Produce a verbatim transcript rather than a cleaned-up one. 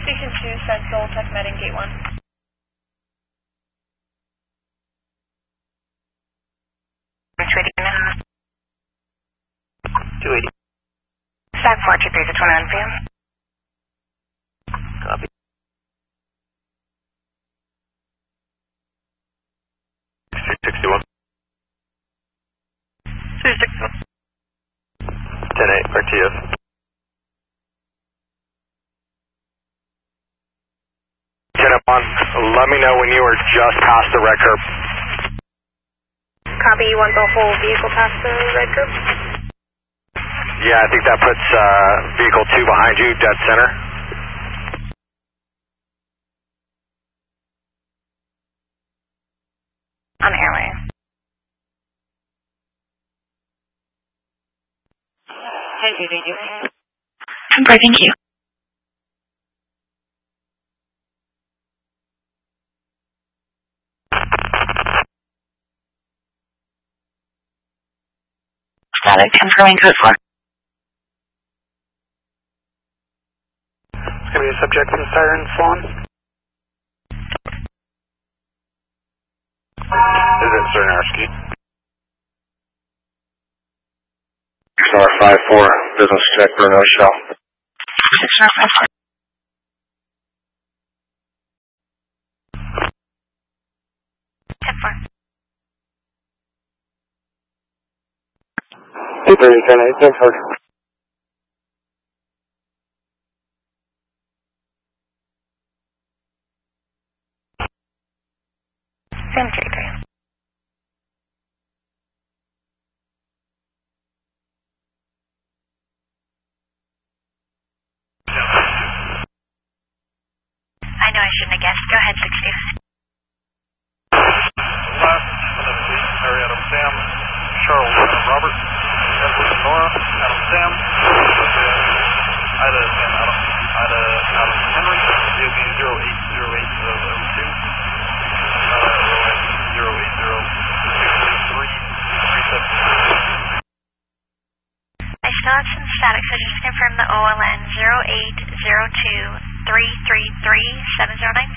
Station two, Central, Tech Med in Gate one. two eighty. Stack four two three to twenty-nine P M. Copy. three sixty-one. three sixty-one. ten eight, R T S. ten up on, let me know when you are just past the red curb. Copy, you want the whole vehicle past the red curb? Yeah, I think that puts uh, vehicle two behind you, dead center. On airway. ten eighty. I'm breaking you. Static, confirming code four. It's going to be a subject in the siren swan. Is it Cernarski? Star five four, business check for no shell. six four five four. ten four. two thirty, ten eight, ten four. Same three three. I know I shouldn't have guessed. Go ahead, sixty. Last minute, please. Harry, Adam, Sam, Charles, Adam, Robert, Edward, Nora, Adam, Sam, Ida, Sam, Adam, Ida, Adam, Henry, D O B zero eight zero eight zero two, zero eight zero two three three seven. I still have some static, so just confirm the O L N zero eight zero two three three three seven zero nine.